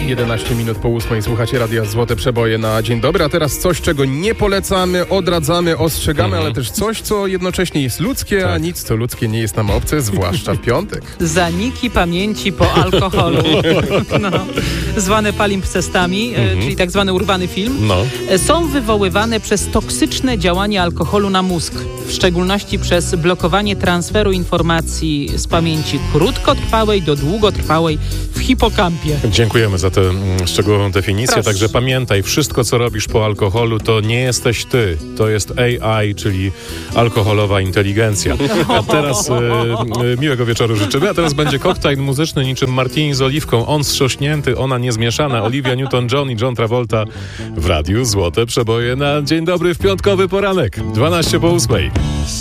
11 minut po 8 słuchacie Radia Złote Przeboje na dzień dobry, a teraz coś, czego nie polecamy, odradzamy, ostrzegamy, ale też coś, co jednocześnie jest ludzkie, a nic, co ludzkie nie jest nam obce, zwłaszcza w piątek. Zaniki pamięci po alkoholu, zwane palimpsestami, czyli tak zwany urwany film, są wywoływane przez toksyczne działanie alkoholu na mózg, w szczególności przez blokowanie transferu informacji z pamięci krótkotrwałej do długotrwałej w hipokampie. Dziękujemy za tę szczegółową definicję. Proszę. Także pamiętaj, wszystko co robisz po alkoholu to nie jesteś ty. To jest AI, czyli alkoholowa inteligencja. A teraz miłego wieczoru życzymy. A teraz będzie koktajl muzyczny niczym martini z oliwką. On strzośnięty, ona niezmieszana. Olivia Newton-John i John Travolta w Radiu Złote Przeboje na dzień dobry w piątkowy poranek. 12 po 8.